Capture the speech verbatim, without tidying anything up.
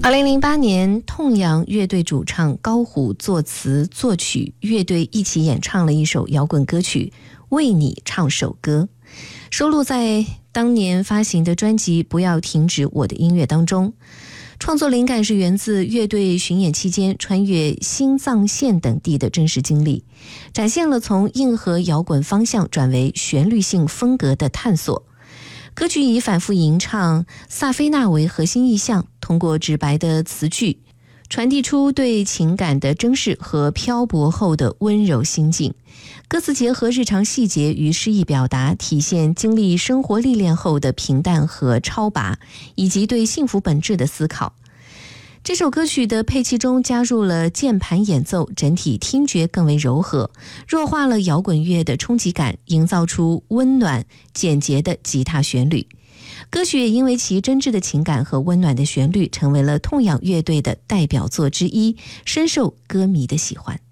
二零零八年，痛仰乐队主唱高虎作词作曲，乐队一起演唱了一首摇滚歌曲《为你唱首歌》，收录在当年发行的专辑《不要停止我的音乐》当中。创作灵感是源自乐队巡演期间穿越新藏线等地的真实经历，展现了从硬核摇滚方向转为旋律性风格的探索。歌曲以反复吟唱萨菲纳为核心意象，通过直白的词句传递出对情感的珍视和漂泊后的温柔心境。歌词结合日常细节与诗意表达，体现经历生活历练后的平淡和超拔，以及对幸福本质的思考。这首歌曲的配器中加入了键盘演奏，整体听觉更为柔和，弱化了摇滚乐的冲击感，营造出温暖简洁的吉他旋律。歌曲也因为其真挚的情感和温暖的旋律，成为了痛仰乐队的代表作之一，深受歌迷的喜欢。